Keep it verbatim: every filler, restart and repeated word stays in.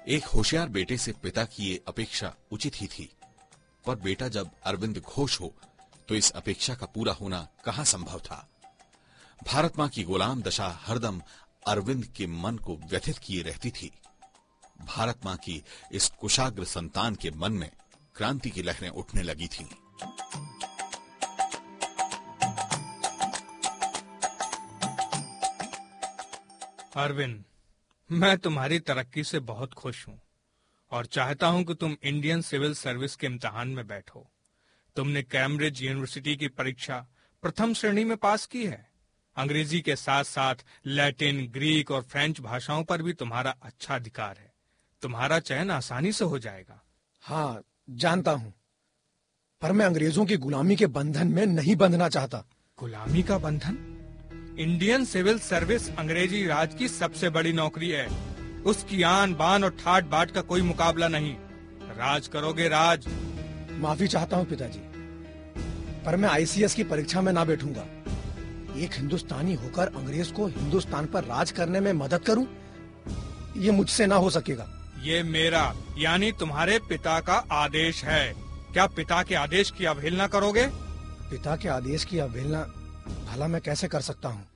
एक होशियार बेटे से पिता की ये अपेक्षा उचित ही थी, पर बेटा जब अरविंद घोष हो तो इस अपेक्षा का पूरा होना कहां संभव था। भारत मां की गुलाम दशा हरदम अरविंद के मन को व्यथित किए रहती थी। भारत मां की इस कुशाग्र संतान के मन में क्रांति की लहरें उठने लगी थीं। अरविंद, मैं तुम्हारी तरक्की से बहुत खुश हूं और चाहता हूं कि तुम इंडियन सिविल सर्विस के इम्तिहान में बैठो। तुमने कैम्ब्रिज यूनिवर्सिटी की परीक्षा प्रथम श्रेणी में पास की है। अंग्रेजी के साथ साथ लैटिन, ग्रीक और फ्रेंच भाषाओं पर भी तुम्हारा अच्छा अधिकार है। तुम्हारा चयन आसानी से हो जाएगा। हाँ, जानता हूँ, पर मैं अंग्रेजों की गुलामी के बंधन में नहीं बंधना चाहता। गुलामी का बंधन? इंडियन सिविल सर्विस अंग्रेजी राज की सबसे बड़ी नौकरी है। उसकी आन बान और ठाट बाट का कोई मुकाबला नहीं। राज करोगे राज। माफी चाहता हूँ पिताजी, पर मैं आई सी एस की परीक्षा में ना बैठूंगा। एक हिंदुस्तानी होकर अंग्रेज को हिंदुस्तान पर राज करने में मदद करूं, ये मुझसे ना हो सकेगा। ये मेरा यानी तुम्हारे पिता का आदेश है। क्या पिता के आदेश की अवहेलना करोगे? पिता के आदेश की अवहेलना भला मैं कैसे कर सकता हूँ?